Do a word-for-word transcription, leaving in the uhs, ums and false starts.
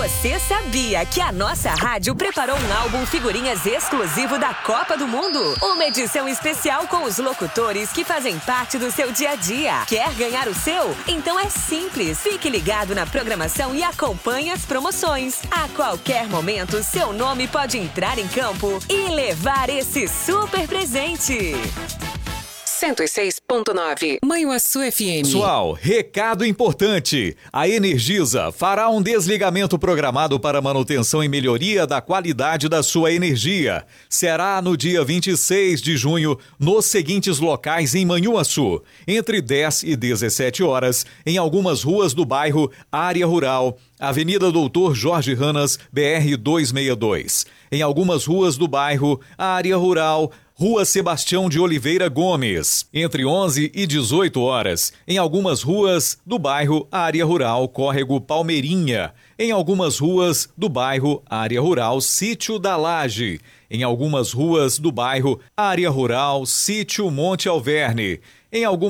Você sabia que a nossa rádio preparou um álbum figurinhas exclusivo da Copa do Mundo? Uma edição especial com os locutores que fazem parte do seu dia a dia. Quer ganhar o seu? Então é simples. Fique ligado na programação e acompanhe as promoções. A qualquer momento, seu nome pode entrar em campo e levar esse super presente. cento e seis ponto nove Manhuaçu F M. Pessoal, recado importante. A Energisa fará um desligamento programado para manutenção e melhoria da qualidade da sua energia. Será no dia vinte e seis de junho, nos seguintes locais em Manhuaçu, entre dez e dezessete horas, em algumas ruas do bairro Área Rural, Avenida Doutor Jorge Ranas, B R duzentos e sessenta e dois. Em algumas ruas do bairro Área Rural, Rua Sebastião de Oliveira Gomes, entre onze e dezoito horas, em algumas ruas do bairro Área Rural Córrego Palmeirinha, em algumas ruas do bairro Área Rural Sítio da Laje, em algumas ruas do bairro Área Rural Sítio Monte Alverne, em algumas